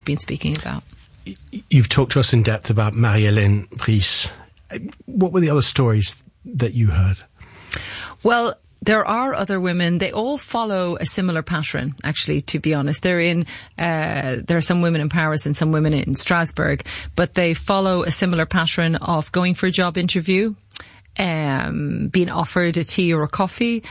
been speaking about. You've talked to us in depth about Marie-Hélène Brice. What were the other stories that you heard? Well, there are other women. They all follow a similar pattern, actually, to be honest. There are some women in Paris and some women in Strasbourg, but they follow a similar pattern of going for a job interview, being offered a tea or a coffee,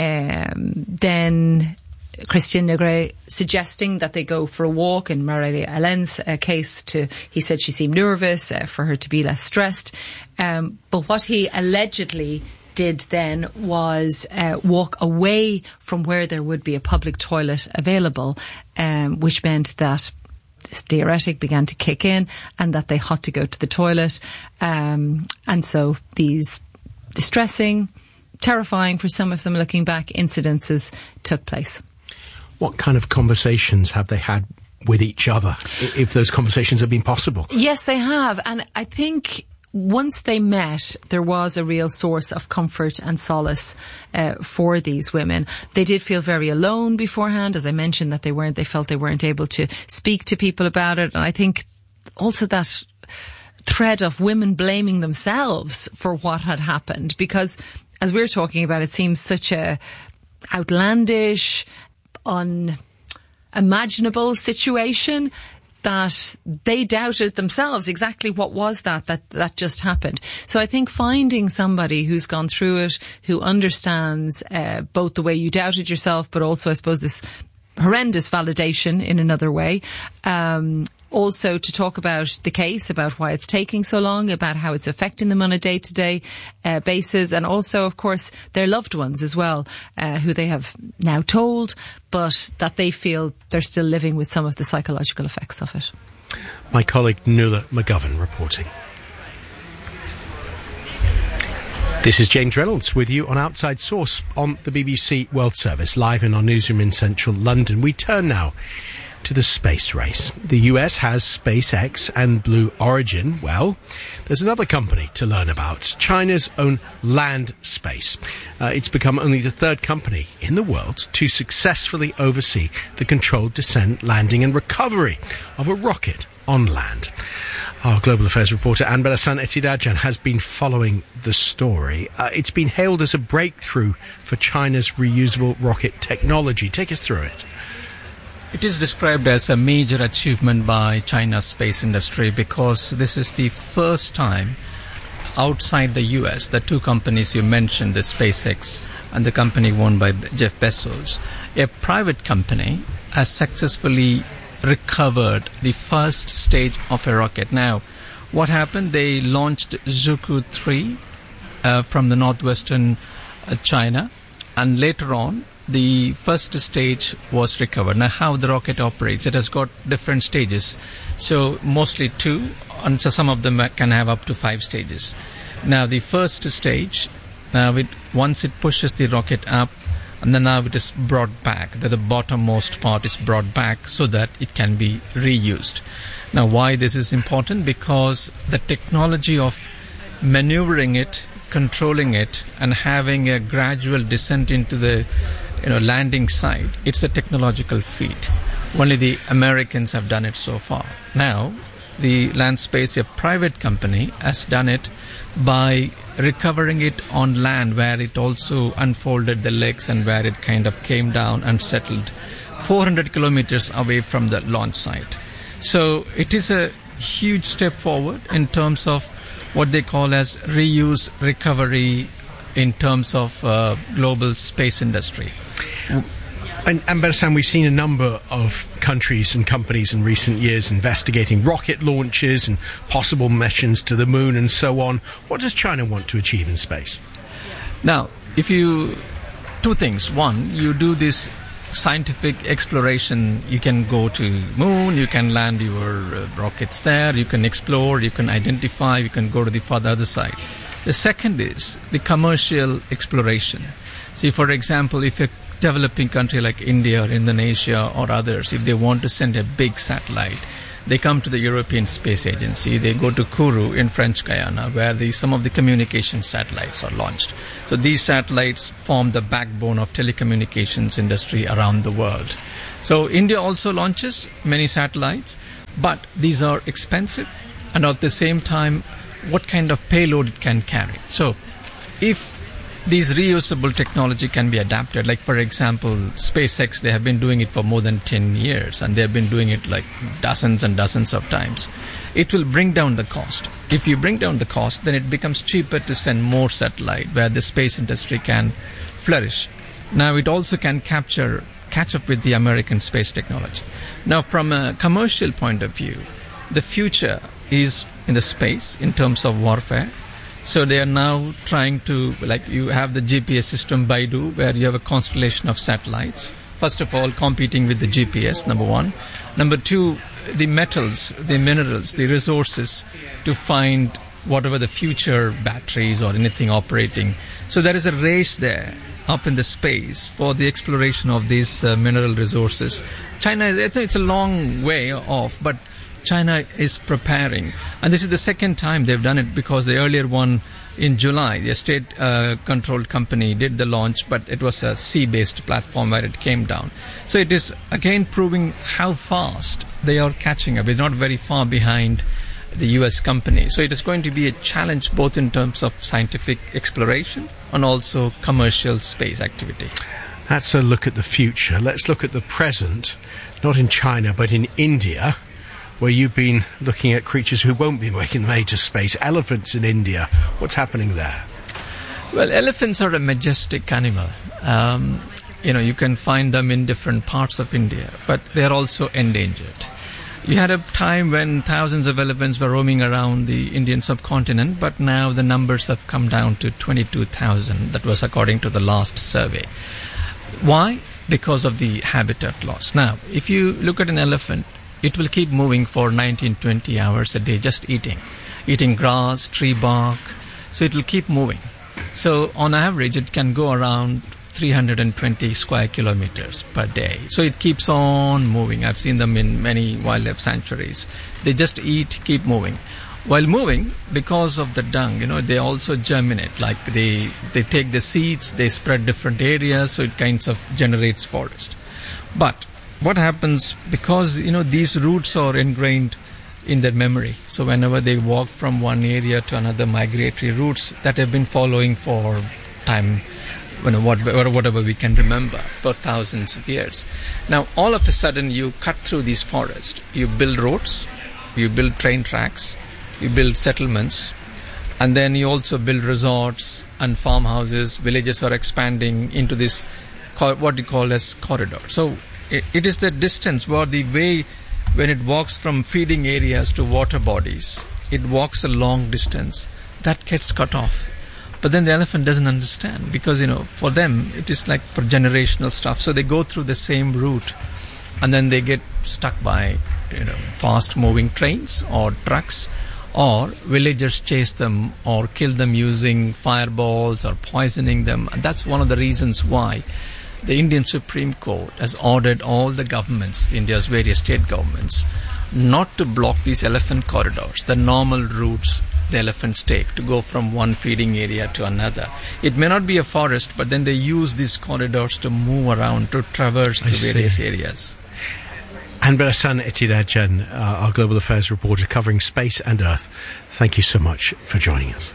then Christian Negret suggesting that they go for a walk. In Marie-Hélène's case, he said she seemed nervous for her to be less stressed. But what he allegedly did then was walk away from where there would be a public toilet available, which meant that this diuretic began to kick in and that they had to go to the toilet. And so these distressing, terrifying for some of them looking back, incidences took place. What kind of conversations have they had with each other, if those conversations have been possible? Yes, they have. And I think once they met, there was a real source of comfort and solace for these women. They did feel very alone beforehand. As I mentioned, that they felt they weren't able to speak to people about it. And I think also that thread of women blaming themselves for what had happened, because as we're talking about, it seems such a outlandish, unimaginable situation that they doubted themselves exactly what was that just happened. So I think finding somebody who's gone through it, who understands both the way you doubted yourself, but also, I suppose, this horrendous validation in another way, also to talk about the case, about why it's taking so long, about how it's affecting them on a day-to-day basis, and also, of course, their loved ones as well, who they have now told, but that they feel they're still living with some of the psychological effects of it. My colleague Nuala McGovern reporting. This is James Reynolds with you on Outside Source on the BBC World Service, live in our newsroom in central London. We turn now to the space race. The US has SpaceX and Blue Origin. Well, there's another company to learn about, China's own Landspace. It's become only the third company in the world to successfully oversee the controlled descent, landing and recovery of a rocket on land. Our Global Affairs reporter Anne Bellasan Etidajan has been following the story. It's been hailed as a breakthrough for China's reusable rocket technology. Take us through it. It is described as a major achievement by China's space industry because this is the first time outside the US, the two companies you mentioned, the SpaceX and the company owned by Jeff Bezos, a private company has successfully recovered the first stage of a rocket. Now, what happened? They launched Zhuku 3 from the northwestern China, and later on, the first stage was recovered. Now, how the rocket operates, it has got different stages. So, mostly 2, and so some of them can have up to 5 stages. Now, the first stage, once it pushes the rocket up, and then now it is brought back, that the bottommost part is brought back so that it can be reused. Now, why this is important? Because the technology of maneuvering it, controlling it, and having a gradual descent into the landing site, it's a technological feat. Only the Americans have done it so far. Now, the Landspace, a private company, has done it by recovering it on land, where it also unfolded the legs and where it kind of came down and settled 400 kilometers away from the launch site. So it is a huge step forward in terms of what they call as reuse recovery in terms of global space industry. And Bellasan, we've seen a number of countries and companies in recent years investigating rocket launches and possible missions to the moon and so on. What does China want to achieve in space? Now, two things. One, you do this scientific exploration. You can go to moon, you can land your rockets there, you can explore, you can identify, you can go to the other side. The second is the commercial exploration. See, for example, if a developing country like India or Indonesia or others, if they want to send a big satellite, they come to the European Space Agency. They go to Kourou in French Guiana, where some of the communication satellites are launched. So these satellites form the backbone of telecommunications industry around the world. So India also launches many satellites, But these are expensive, and at the same time, what kind of payload it can carry. So if these reusable technology can be adapted, like for example, SpaceX, they have been doing it for more than 10 years, and they have been doing it like dozens and dozens of times. It will bring down the cost. If you bring down the cost, then it becomes cheaper to send more satellite, where the space industry can flourish. Now, it also can catch up with the American space technology. Now, from a commercial point of view, the future is in the space in terms of warfare. So they are now trying to, like you have the GPS system Baidu, where you have a constellation of satellites. First of all, competing with the GPS, number one. Number two, the metals, the minerals, the resources to find whatever the future batteries or anything operating. So there is a race there up in the space for the exploration of these mineral resources. China, I think it's a long way off, but China is preparing. And this is the second time they've done it, because the earlier one in July, the state-controlled company did the launch, but it was a sea-based platform where it came down. So it is, again, proving how fast they are catching up. They're not very far behind the U.S. company. So it is going to be a challenge both in terms of scientific exploration and also commercial space activity. That's a look at the future. Let's look at the present, not in China, but in India, where you've been looking at creatures who won't be making the way to space. Elephants in India. What's happening there? Well, elephants are a majestic animal. You can find them in different parts of India, but they are also endangered. You had a time when thousands of elephants were roaming around the Indian subcontinent, but now the numbers have come down to 22,000. That was according to the last survey. Why? Because of the habitat loss. Now, if you look at an elephant, it will keep moving for 19-20 hours a day, just eating grass, tree bark. So it will keep moving. So on average, it can go around 320 square kilometers per day. So it keeps on moving. I've seen them in many wildlife sanctuaries. They just eat, keep moving. While moving, because of the dung, they also germinate. Like they take the seeds, they spread different areas, so it kinds of generates forest. But what happens, because these roots are ingrained in their memory, so whenever they walk from one area to another, migratory routes that have been following for time, whatever we can remember, for thousands of years. Now all of a sudden you cut through these forests, you build roads, you build train tracks, you build settlements, and then you also build resorts and farmhouses. Villages are expanding into this what you call as corridor. So it is the distance where the way when it walks from feeding areas to water bodies, it walks a long distance, that gets cut off. But then the elephant doesn't understand, because for them it is like for generational stuff. So they go through the same route, and then they get stuck by fast moving trains or trucks, or villagers chase them or kill them using fireballs or poisoning them. And that's one of the reasons why the Indian Supreme Court has ordered all the governments, India's various state governments, not to block these elephant corridors, the normal routes the elephants take to go from one feeding area to another. It may not be a forest, but then they use these corridors to move around, to traverse through various areas. Anbarasan Ethirajan, our Global Affairs reporter covering space and Earth, thank you so much for joining us.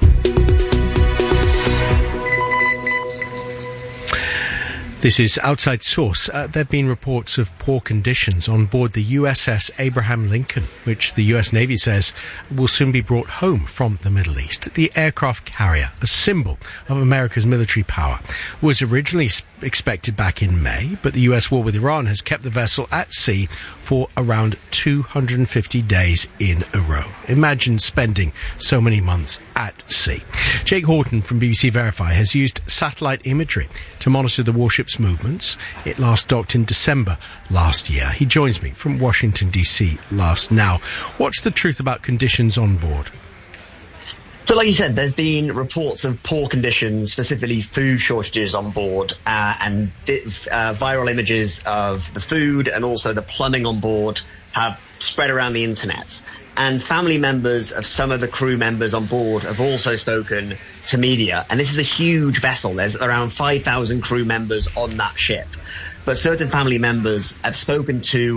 This is Outside Source. There have been reports of poor conditions on board the USS Abraham Lincoln, which the US Navy says will soon be brought home from the Middle East. The aircraft carrier, a symbol of America's military power, was originally expected back in May, but the US war with Iran has kept the vessel at sea for around 250 days in a row. Imagine spending so many months at sea. Jake Horton from BBC Verify has used satellite imagery to monitor the warship's movements. It last docked in December last year. He joins me from Washington, D.C. Now, what's the truth about conditions on board? So like you said, there's been reports of poor conditions, specifically food shortages on board, and viral images of the food and also the plumbing on board have spread around the internet. And family members of some of the crew members on board have also spoken to media. And this is a huge vessel. There's around 5,000 crew members on that ship. But certain family members have spoken to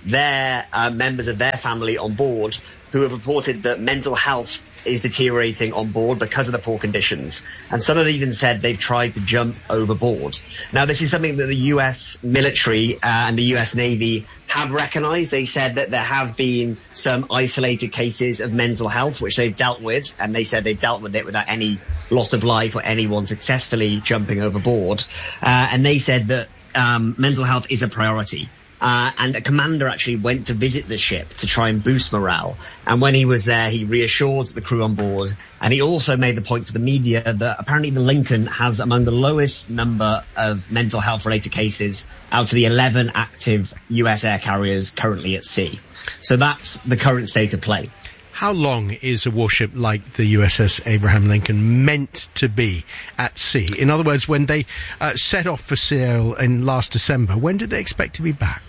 their members of their family on board who have reported that mental health is deteriorating on board because of the poor conditions. And some have even said they've tried to jump overboard. Now, this is something that the US military and the US Navy have recognized. They said that there have been some isolated cases of mental health, which they've dealt with, and they said they've dealt with it without any loss of life or anyone successfully jumping overboard. And they said that mental health is a priority. And a commander actually went to visit the ship to try and boost morale. And when he was there, he reassured the crew on board. And he also made the point to the media that apparently the Lincoln has among the lowest number of mental health related cases out of the 11 active US air carriers currently at sea. So that's the current state of play. How long is a warship like the USS Abraham Lincoln meant to be at sea? In other words, when they set off for Seattle in last December, when did they expect to be back?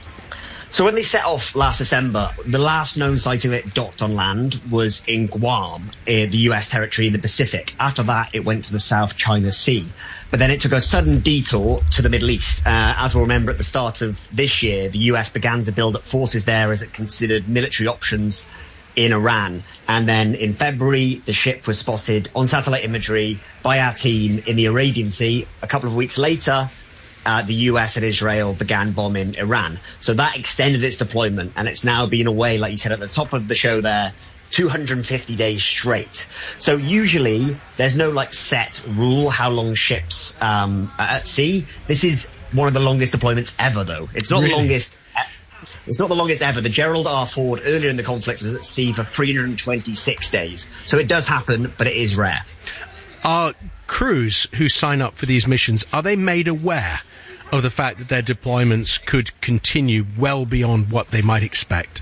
So when they set off last December, the last known sighting of it docked on land was in Guam, the US territory in the Pacific. After that, it went to the South China Sea. But then it took a sudden detour to the Middle East. As we'll remember, at the start of this year, the US began to build up forces there as it considered military options in Iran. And then in February, the ship was spotted on satellite imagery by our team in the Arabian Sea. A couple of weeks later, the US and Israel began bombing Iran. So that extended its deployment, and it's now been away, like you said at the top of the show there, 250 days straight. So usually there's no set rule how long ships at sea. This is one of the longest deployments ever, though. It's not the longest. It's not the longest ever. The Gerald R. Ford earlier in the conflict was at sea for 326 days. So it does happen, but it is rare. Are crews who sign up for these missions, are they made aware of the fact that their deployments could continue well beyond what they might expect?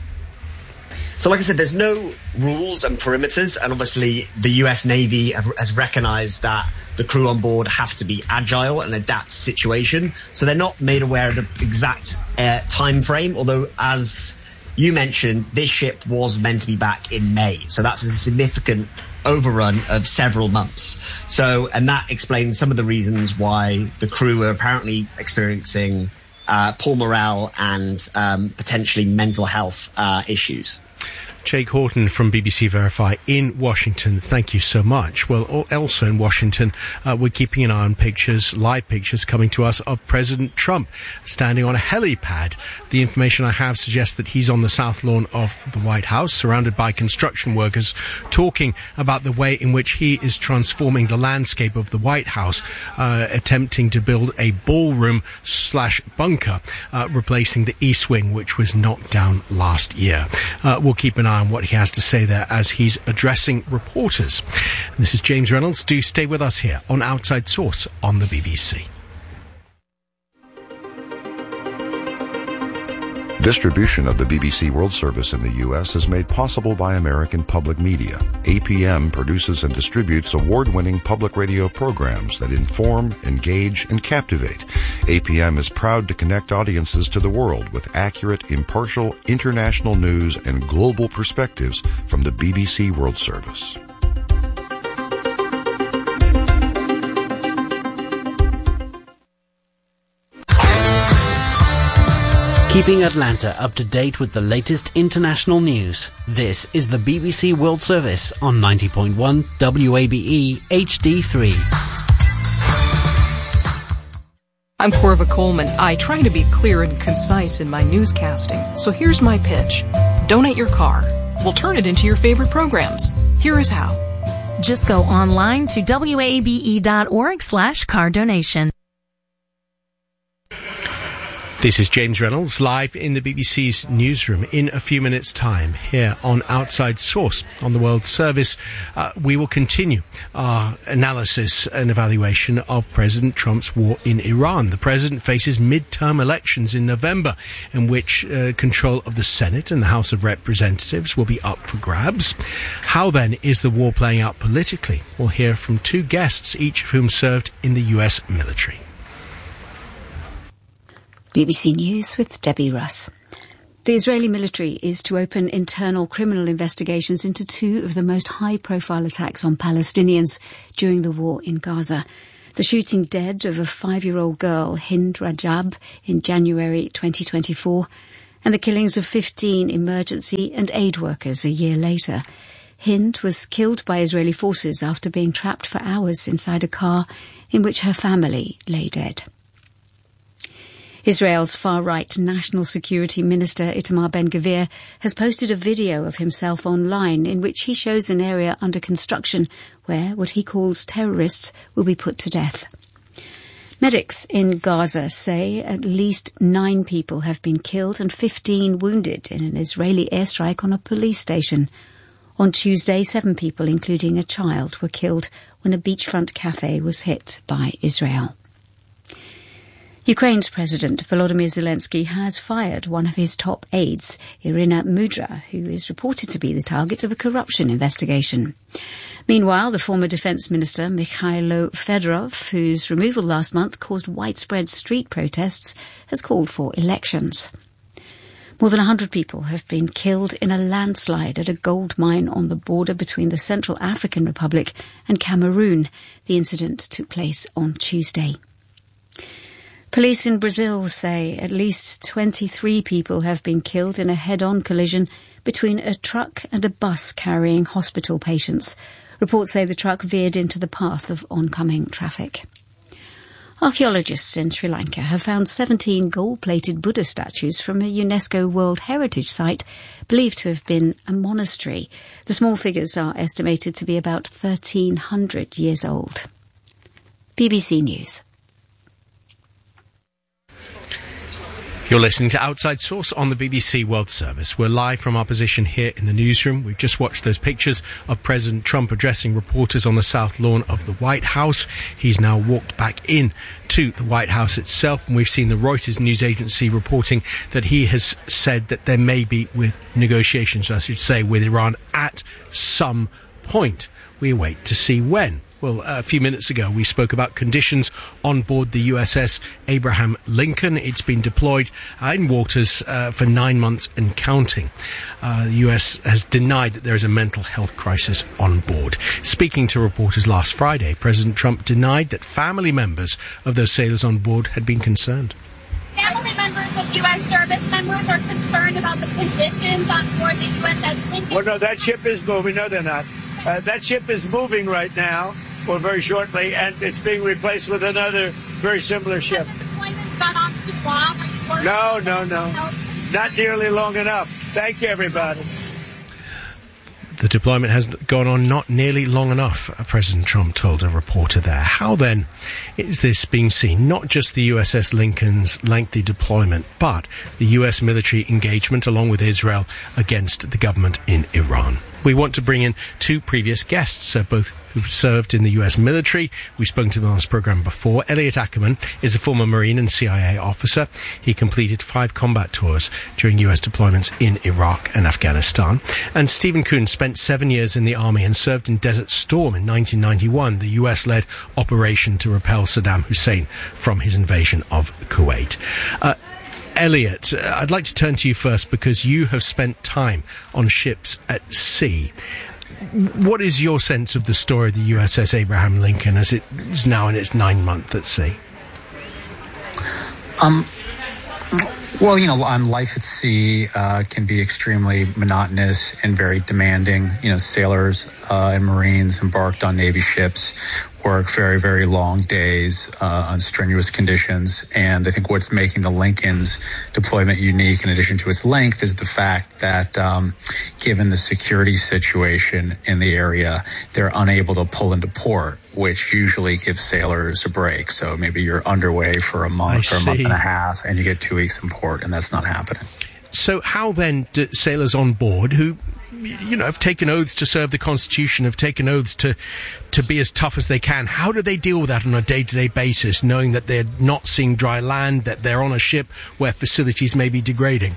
So like I said, there's no rules and perimeters, and obviously the US Navy has recognized that the crew on board have to be agile and adapt to the situation. So they're not made aware of the exact time frame, although as you mentioned, this ship was meant to be back in May. So that's a significant overrun of several months. So, and that explains some of the reasons why the crew are apparently experiencing poor morale and potentially mental health issues. Jake Horton from BBC Verify in Washington, thank you so much. Well, also in Washington, we're keeping an eye on pictures, live pictures coming to us of President Trump standing on a helipad. The information I have suggests that he's on the south lawn of the White House, surrounded by construction workers, talking about the way in which he is transforming the landscape of the White House, attempting to build a ballroom/bunker, replacing the East Wing, which was knocked down last year. We'll keep an eye on what he has to say there as he's addressing reporters. This is James Reynolds. Do stay with us here on Outside Source on the BBC. Distribution of the BBC World Service in the U.S. is made possible by American Public Media. APM produces and distributes award-winning public radio programs that inform, engage, and captivate. APM is proud to connect audiences to the world with accurate, impartial, international news and global perspectives from the BBC World Service. Keeping Atlanta up to date with the latest international news. This is the BBC World Service on 90.1 WABE HD3. I'm Corva Coleman. I try to be clear and concise in my newscasting. So here's my pitch. Donate your car. We'll turn it into your favorite programs. Here is how. Just go online to wabe.org/car donation. This is James Reynolds, live in the BBC's newsroom. In a few minutes' time, here on Outside Source on the World Service, we will continue our analysis and evaluation of President Trump's war in Iran. The president faces midterm elections in November, in which control of the Senate and the House of Representatives will be up for grabs. How then is the war playing out politically? We'll hear from two guests, each of whom served in the US military. BBC News with Debbie Russ. The Israeli military is to open internal criminal investigations into two of the most high-profile attacks on Palestinians during the war in Gaza. The shooting dead of a 5-year-old girl, Hind Rajab, in January 2024, and the killings of 15 emergency and aid workers a year later. Hind was killed by Israeli forces after being trapped for hours inside a car in which her family lay dead. Israel's far-right National Security Minister Itamar Ben-Gvir has posted a video of himself online in which he shows an area under construction where what he calls terrorists will be put to death. Medics in Gaza say at least 9 people have been killed and 15 wounded in an Israeli airstrike on a police station. On Tuesday, 7 people, including a child, were killed when a beachfront cafe was hit by Israel. Ukraine's President Volodymyr Zelensky has fired one of his top aides, Irina Mudra, who is reported to be the target of a corruption investigation. Meanwhile, the former Defence Minister Mikhailo Fedorov, whose removal last month caused widespread street protests, has called for elections. More than 100 people have been killed in a landslide at a gold mine on the border between the Central African Republic and Cameroon. The incident took place on Tuesday. Police in Brazil say at least 23 people have been killed in a head-on collision between a truck and a bus carrying hospital patients. Reports say the truck veered into the path of oncoming traffic. Archaeologists in Sri Lanka have found 17 gold-plated Buddha statues from a UNESCO World Heritage Site believed to have been a monastery. The small figures are estimated to be about 1,300 years old. BBC News. You're listening to Outside Source on the BBC World Service. We're live from our position here in the newsroom. We've just watched those pictures of President Trump addressing reporters on the South Lawn of the White House. He's now walked back in to the White House itself, and we've seen the Reuters news agency reporting that he has said that there may be with negotiations, I should say, with Iran at some point. We await to see when. Well, a few minutes ago, we spoke about conditions on board the USS Abraham Lincoln. It's been deployed in waters for 9 months and counting. The US has denied that there is a mental health crisis on board. Speaking to reporters last Friday, President Trump denied that family members of those sailors on board had been concerned. Family members of U.S. service members are concerned about the conditions on board the USS Lincoln. Well, no, that ship is moving. No, they're not. That ship is moving right now, or very shortly, and it's being replaced with another very similar ship. Has the deployment gone on too long? No. Not nearly long enough. Thank you, everybody. The deployment has gone on not nearly long enough, President Trump told a reporter there. How then is this being seen? Not just the USS Lincoln's lengthy deployment, but the US military engagement along with Israel against the government in Iran. We want to bring in 2 previous guests, both who've served in the US military. We've spoken to them on this programme before. Elliot Ackerman is a former Marine and CIA officer. He completed 5 combat tours during US deployments in Iraq and Afghanistan. And Stephen Coon spent 7 years in the Army and served in Desert Storm in 1991, the US-led operation to repel Saddam Hussein from his invasion of Kuwait. Elliot, I'd like to turn to you first because you have spent time on ships at sea. What is your sense of the story of the USS Abraham Lincoln as it is now in its 9th month at sea? Well, life at sea can be extremely monotonous and very demanding. Sailors and Marines embarked on Navy ships work very, very long days on strenuous conditions. And I think what's making the Lincoln's deployment unique, in addition to its length, is the fact that given the security situation in the area, they're unable to pull into port, which usually gives sailors a break. So maybe you're underway for a month or a month and a half, and you get 2 weeks in port, and that's not happening. So how then do sailors on board who have taken oaths to serve the Constitution, have taken oaths to be as tough as they can, how do they deal with that on a day-to-day basis, knowing that they're not seeing dry land, that they're on a ship where facilities may be degrading?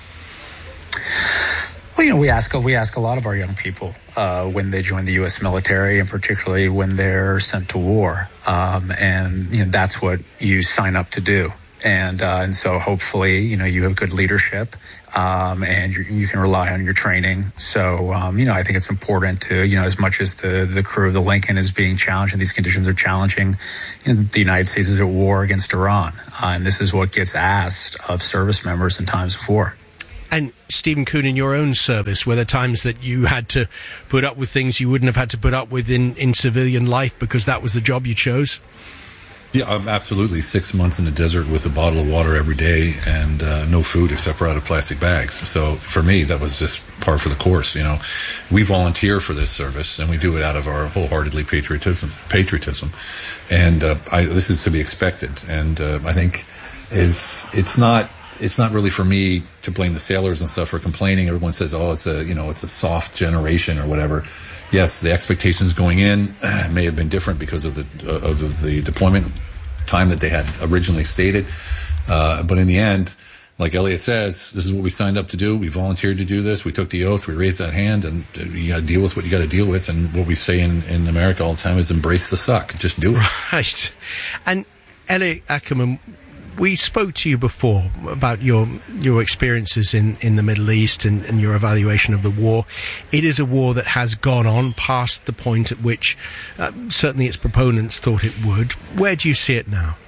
Well, we ask a lot of our young people when they join the U.S. military, and particularly when they're sent to war, and that's what you sign up to do. And so hopefully, you have good leadership, and you can rely on your training. So, I think it's important to, as much as the crew of the Lincoln is being challenged and these conditions are challenging, the United States is at war against Iran. And this is what gets asked of service members in times of war. And Stephen Kuhn, in your own service, were there times that you had to put up with things you wouldn't have had to put up with in civilian life because that was the job you chose? Yeah, absolutely. 6 months in the desert with a bottle of water every day and no food except for out of plastic bags. So for me, that was just par for the course. You know, we volunteer for this service and we do it out of our wholeheartedly patriotism. And this is to be expected. And I think it's not really for me to blame the sailors and stuff for complaining. Everyone says, oh, it's a soft generation or whatever. Yes, the expectations going in may have been different because of the deployment time that they had originally stated. But in the end, like Elliot says, this is what we signed up to do. We volunteered to do this. We took the oath. We raised that hand, and you got to deal with what you got to deal with. And what we say in America all the time is embrace the suck. Just do it. Right. And Elliot Ackerman, we spoke to you before about your experiences in the Middle East and your evaluation of the war. It is a war that has gone on past the point at which certainly its proponents thought it would. Where do you see it now?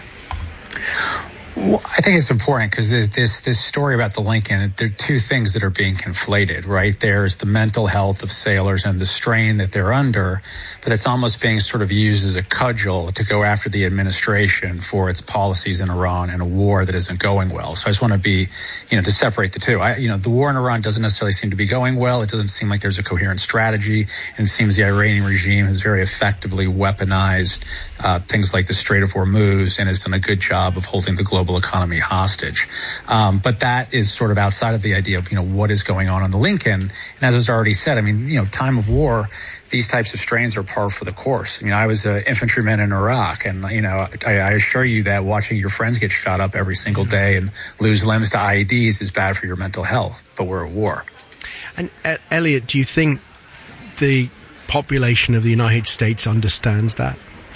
Well, I think it's important because there's this story about the Lincoln. There are two things that are being conflated, right? There's the mental health of sailors and the strain that they're under, but it's almost being sort of used as a cudgel to go after the administration for its policies in Iran and a war that isn't going well. So I just want to be, to separate the two. The war in Iran doesn't necessarily seem to be going well. It doesn't seem like there's a coherent strategy, and it seems the Iranian regime has very effectively weaponized things like the Strait of Hormuz and has done a good job of holding the global economy hostage. But that is sort of outside of the idea of, what is going on the Lincoln. And as was already said, time of war, these types of strains are par for the course. I was an infantryman in Iraq, and, I assure you that watching your friends get shot up every single day and lose limbs to IEDs is bad for your mental health, but we're at war. And Elliot, do you think the population of the United States understands that?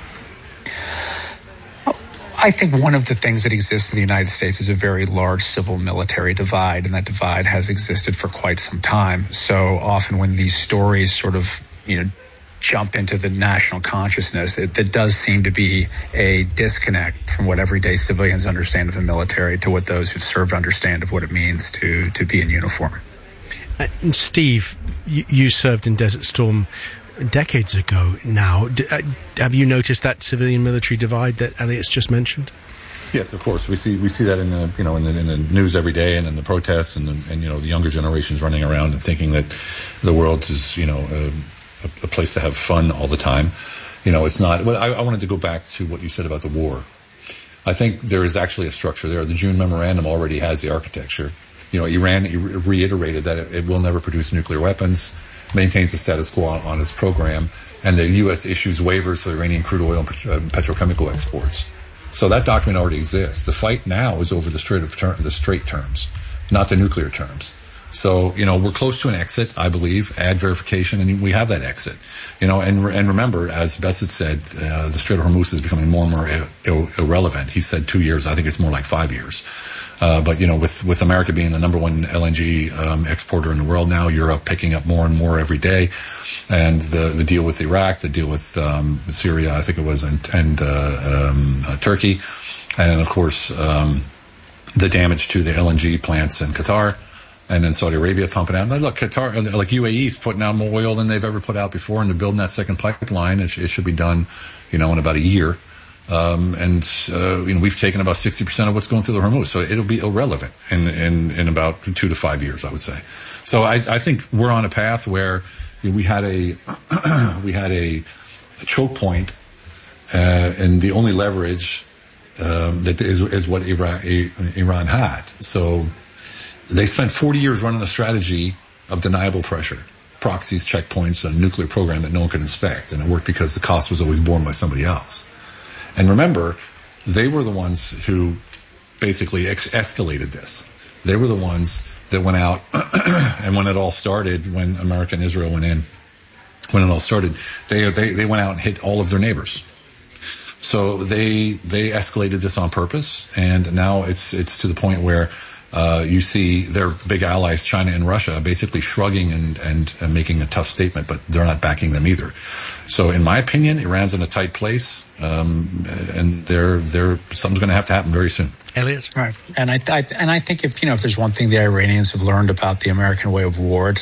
I think one of the things that exists in the United States is a very large civil-military divide, and that divide has existed for quite some time. So often when these stories sort of, jump into the national consciousness, there does seem to be a disconnect from what everyday civilians understand of the military to what those who've served understand of what it means to be in uniform. And Steve, you served in Desert Storm decades ago now. Have you noticed that civilian-military divide that Elliot's just mentioned? Yes, of course. We see that in the news every day, and in the protests, and the younger generations running around and thinking that the world is a place to have fun all the time. It's not. Well, I wanted to go back to what you said about the war. I think there is actually a structure there. The June Memorandum already has the architecture. Iran reiterated that it will never produce nuclear weapons, maintains the status quo on its program, and the U.S. issues waivers for Iranian crude oil and petrochemical exports. So that document already exists. The fight now is over the straight terms, not the nuclear terms. So, we're close to an exit, I believe, add verification, and we have that exit. And remember, as Bessett said, the Strait of Hormuz is becoming more and more irrelevant. He said 2 years. I think it's more like 5 years. But with America being the number one LNG exporter in the world now, Europe picking up more and more every day, and the deal with Iraq, the deal with Syria, I think it was, and Turkey, and of course the damage to the LNG plants in Qatar, and then Saudi Arabia pumping out. And look, Qatar, like UAE, is putting out more oil than they've ever put out before, and they're building that second pipeline. It should be done, in about a year. We've taken about 60% of what's going through the Hormuz, so it'll be irrelevant in about 2 to 5 years, I would say. So I think we're on a path where we had a choke point, and the only leverage that is what Iran had. So they spent 40 years running a strategy of deniable pressure, proxies, checkpoints, a nuclear program that no one could inspect, and it worked because the cost was always borne by somebody else. And remember, they were the ones who basically escalated this. They were the ones that went out, and when it all started, when America and Israel went in, when it all started, they went out and hit all of their neighbors. So they escalated this on purpose, and now it's to the point where you see their big allies, China and Russia, basically shrugging and making a tough statement, but they're not backing them either. So in my opinion, Iran's in a tight place, and something's going to have to happen very soon. Elliot? Right. And I think if there's one thing the Iranians have learned about the American way of war,